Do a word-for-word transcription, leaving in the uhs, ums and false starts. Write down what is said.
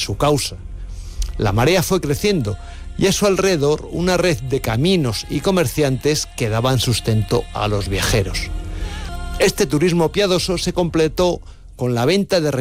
su causa. La marea fue creciendo y a su alrededor una red de caminos y comerciantes que daban sustento a los viajeros. Este turismo piadoso se completó con la venta de